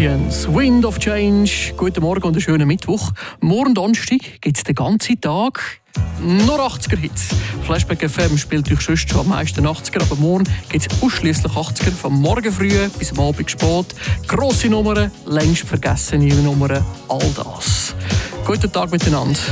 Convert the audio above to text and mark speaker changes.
Speaker 1: Scorpions, Wind of Change. Guten Morgen und einen schönen Mittwoch. Morgen Donnerstag gibt es den ganzen Tag nur 80er-Hits. Flashback FM spielt euch sonst schon am meisten 80er, aber morgen gibt es ausschliesslich 80er. Vom Morgen früh bis am Abend spät. Grosse Nummern, längst vergessene Nummern, all das. Guten Tag miteinander.